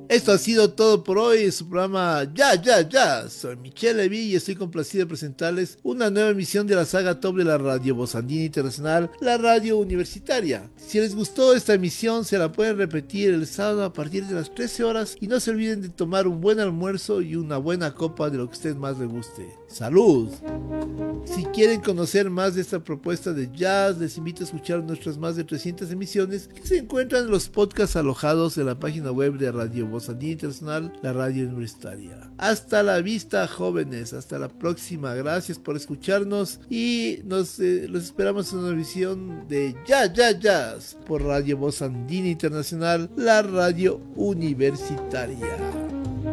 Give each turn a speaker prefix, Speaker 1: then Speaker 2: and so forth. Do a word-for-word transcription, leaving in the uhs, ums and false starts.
Speaker 1: Esto ha sido todo por hoy en su programa Ya, Ya, Ya. Soy Michelle Levy y estoy complacido de presentarles una nueva emisión de la saga top de la Radio Voz Andina Internacional, la radio universitaria. Si les gustó esta emisión, se la pueden repetir el sábado a partir de las trece horas y no se olviden de tomar un buen almuerzo y una buena copa de lo que a usted más le guste. ¡Salud! Si quieren conocer más de esta propuesta de jazz, les invito a escuchar nuestras más de trescientas emisiones que se encuentran en los podcasts alojados en la página web de Radio Voz Andina Internacional, la radio universitaria. Hasta la vista, jóvenes, hasta la próxima. Gracias por escucharnos y nos eh, los esperamos en una visión de Ya, Ya, Jazz por Radio Voz Andina Internacional, la radio universitaria.